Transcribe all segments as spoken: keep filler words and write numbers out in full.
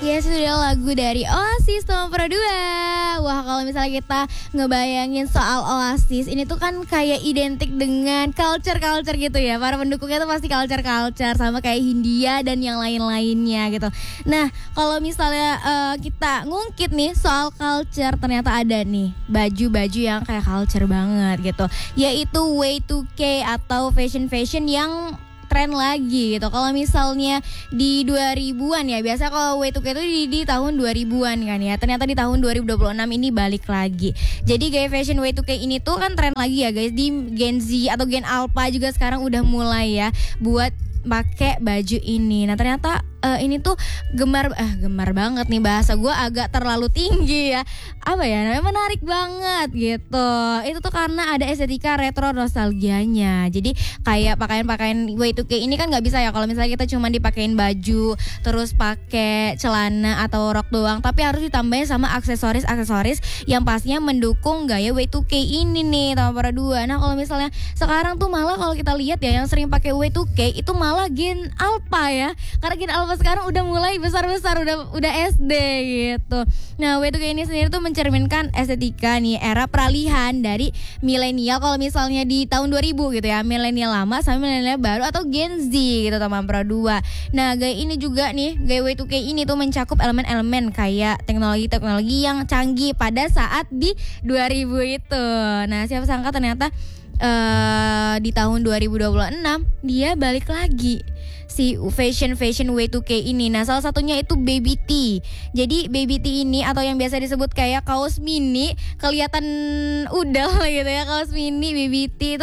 Yes, itu adalah lagu dari Oasis Nomor dua. Wah, kalau misalnya kita ngebayangin soal Oasis, ini tuh kan kayak identik dengan culture-culture gitu ya. Para pendukungnya tuh pasti culture-culture sama kayak Hindia dan yang lain-lainnya gitu. Nah, kalau misalnya uh, kita ngungkit nih soal culture, ternyata ada nih baju-baju yang kayak culture banget gitu. Yaitu Y two K atau fashion-fashion yang tren lagi gitu. Kalau misalnya di dua ribuan ya, biasa kalau Y two K itu di, di tahun dua ribuan kan ya. Ternyata di tahun dua ribu dua puluh enam ini balik lagi. Jadi gaya fashion Y two K ini tuh kan tren lagi ya guys. Di Gen Z atau Gen Alpha juga sekarang udah mulai ya buat pakai baju ini. Nah ternyata uh, ini tuh gemar eh gemar banget nih, bahasa gue agak terlalu tinggi ya. Apa ya namanya, menarik banget gitu. Itu tuh karena ada estetika retro nostalgianya. Jadi kayak pakaian-pakaian Y two K ini kan nggak bisa ya kalau misalnya kita cuma dipakein baju terus pakai celana atau rok doang, tapi harus ditambahin sama aksesoris-aksesoris yang pastinya mendukung gaya Y two K ini nih sama para dua. Nah kalau misalnya sekarang tuh malah kalau kita lihat ya yang sering pakai Y two K itu malah Gen Alpha ya. Karena Gen Alpha sekarang udah mulai besar-besar, udah udah S D gitu. Nah, Y two K ini sendiri tuh mencerminkan estetika nih era peralihan dari milenial kalau misalnya di tahun dua ribu gitu ya, milenial lama sama milenial baru atau Gen Z gitu teman Pro dua. Nah, gaya ini juga nih, gaya Y two K ini tuh mencakup elemen-elemen kayak teknologi-teknologi yang canggih pada saat di dua ribu itu. Nah, siapa sangka ternyata Uh, di tahun dua ribu dua puluh enam dia balik lagi si fashion fashion Y two K ini. Nah salah satunya itu baby tee. Jadi baby tee ini atau yang biasa disebut kayak kaos mini, kelihatan udel gitu ya, kaos mini baby tee itu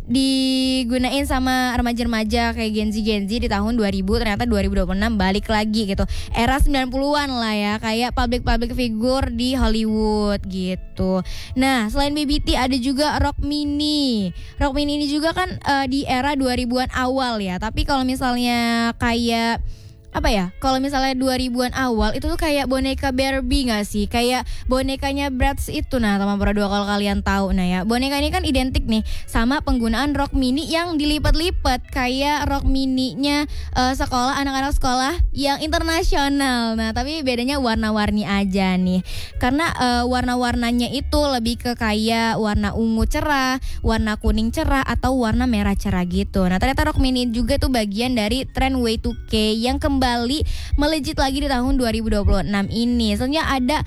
digunain sama remaja-remaja kayak Gen Z Gen Z di tahun dua ribu. Ternyata dua ribu dua puluh enam balik lagi gitu, era sembilan puluhan lah ya, kayak public-public figure di Hollywood gitu. Nah selain baby tee ada juga rok mini. Rok mini ini juga kan uh, di era dua ribuan awal ya. Tapi kalau misalnya kayak apa ya, kalau misalnya dua ribuan awal itu tuh kayak boneka Barbie gak sih? Kayak bonekanya Bratz itu. Nah teman Pro dua kalau kalian tahu, nah ya boneka ini kan identik nih sama penggunaan rok mini yang dilipat-lipat kayak rok mininya uh, sekolah, anak-anak sekolah yang internasional. Nah tapi bedanya warna-warni aja nih, karena uh, warna-warnanya itu lebih ke kayak warna ungu cerah, warna kuning cerah, atau warna merah cerah gitu. Nah ternyata rok mini juga tuh bagian dari tren Y two K yang kembali kembali melejit lagi di tahun dua ribu dua puluh enam ini. Soalnya ada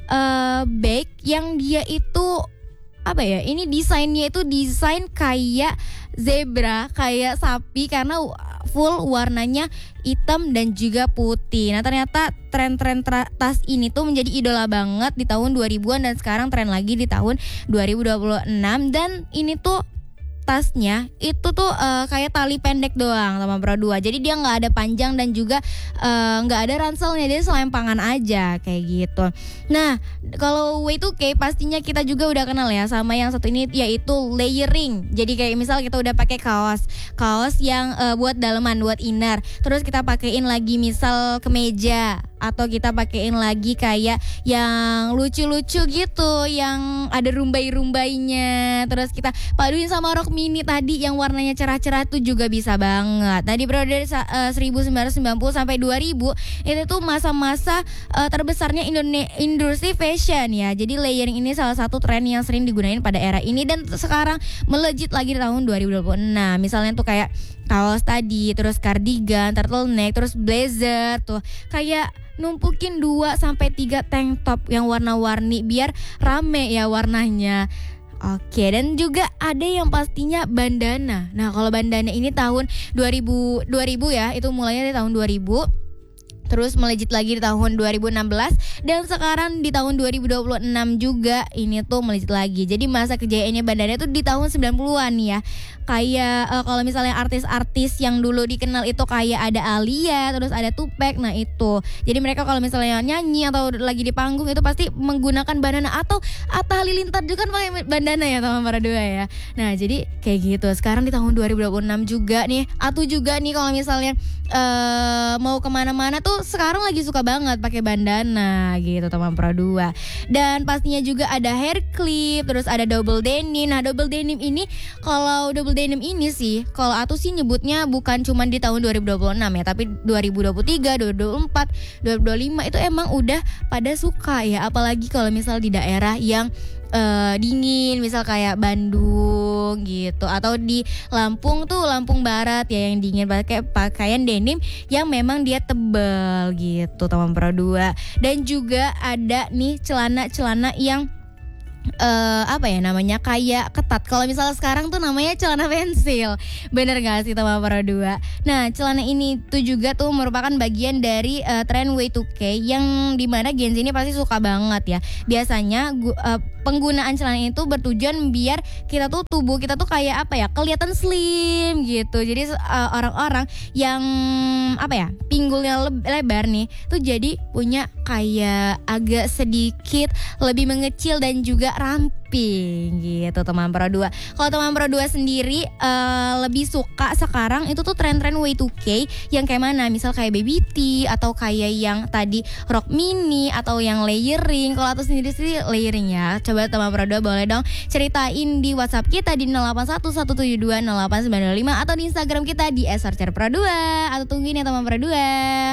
uh, bag yang dia itu apa ya, ini desainnya itu desain kayak zebra, kayak sapi, karena full warnanya hitam dan juga putih. Nah ternyata tren-tren tra- tas ini tuh menjadi idola banget di tahun dua ribuan dan sekarang tren lagi di tahun dua ribu dua puluh enam. Dan ini tuh tasnya itu tuh uh, kayak tali pendek doang sama Pro dua. Jadi dia nggak ada panjang dan juga nggak uh, ada ranselnya, dia selempangan aja kayak gitu. Nah kalau Y two K pastinya kita juga udah kenal ya sama yang satu ini, yaitu layering. Jadi kayak misal kita udah pakai kaos kaos yang uh, buat daleman, buat inner, terus kita pakein lagi misal kemeja, atau kita pakein lagi kayak yang lucu-lucu gitu, yang ada rumbai-rumbainya, terus kita paduin sama rok mini tadi yang warnanya cerah-cerah tuh juga bisa banget. Nah di periode uh, seribu sembilan ratus sembilan puluh sampai dua ribu itu tuh masa-masa uh, terbesarnya Indone- industri fashion ya. Jadi layering ini salah satu tren yang sering digunain pada era ini dan sekarang melejit lagi di tahun dua ribu dua puluh enam. Misalnya tuh kayak kaos tadi, terus cardigan, turtleneck, terus blazer tuh kayak numpukin dua sampai tiga tank top yang warna-warni biar rame ya warnanya. Oke, dan juga ada yang pastinya bandana. Nah, kalau bandana ini tahun dua ribu dua ribu ya, itu mulainya di tahun dua ribu. Terus melejit lagi di tahun dua ribu enam belas dan sekarang di tahun dua ribu dua puluh enam juga ini tuh melejit lagi. Jadi masa kejayaannya bandana itu di tahun sembilan puluhan ya. Kayak uh, kalau misalnya artis-artis yang dulu dikenal itu kayak ada Alia, terus ada Tupac. Nah itu. Jadi mereka kalau misalnya nyanyi atau lagi di panggung itu pasti menggunakan bandana, atau Atta Halilintar juga kan pakai bandana ya teman para dua ya. Nah jadi kayak gitu. Sekarang di tahun dua ribu dua puluh enam juga nih, Atu juga nih kalau misalnya uh, mau kemana-mana tuh tuh sekarang lagi suka banget pakai bandana gitu teman Pro dua. Dan pastinya juga ada hair clip, terus ada double denim. Nah, double denim ini kalau double denim ini sih kalau aku sih nyebutnya bukan cuma di tahun dua ribu dua puluh enam ya, tapi dua ribu dua puluh tiga, dua ribu dua puluh empat, dua ribu dua puluh lima itu emang udah pada suka ya, apalagi kalau misal di daerah yang uh, dingin, misal kayak Bandung gitu, atau di Lampung tuh Lampung Barat ya yang dingin pakai pakaian denim yang memang dia tebal gitu teman Pro dua. Dan juga ada nih celana-celana yang Uh, apa ya namanya kayak ketat. Kalau misalnya sekarang tuh namanya celana pensil. Bener gak sih teman Pro dua? Nah, celana ini tuh juga tuh merupakan bagian dari uh, tren W two K yang dimana Gen Z ini pasti suka banget ya. Biasanya gu, uh, penggunaan celana itu bertujuan biar kita tuh tubuh kita tuh kayak apa ya, kelihatan slim gitu. Jadi uh, orang-orang yang apa ya, pinggulnya le- lebar nih tuh jadi punya kayak agak sedikit lebih mengecil dan juga ramping gitu teman Pro dua. Kalau teman Pro dua sendiri uh, lebih suka sekarang itu tuh tren-tren W two K yang kayak mana? Misal kayak baby tee atau kayak yang tadi rok mini atau yang layering. Kalau aku sendiri sih layering ya. Coba teman Pro dua boleh dong ceritain di WhatsApp kita di nol delapan satu satu tujuh dua nol delapan sembilan dua lima atau di Instagram kita di et searcher pro dua. Atau tungguin ya teman Pro dua.